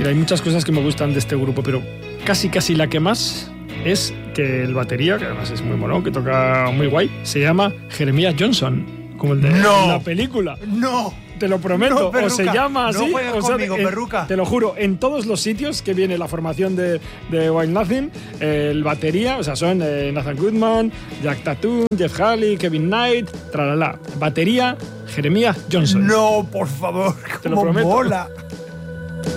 Mira, hay muchas cosas que me gustan de este grupo, pero casi la que más es que el batería, que además es muy mono, que toca muy guay, se llama Jeremiah Johnson, como el de la película. ¡No! Te lo prometo, no, o se llama así. No juegues conmigo, perruca. Te lo juro, en todos los sitios que viene la formación de Wild Nothing, el batería, o sea, son Nathan Goodman, Jack Tatum, Jeff Halley, Kevin Knight, tralala. Batería, Jeremiah Johnson. No, por favor, Te lo prometo. mola.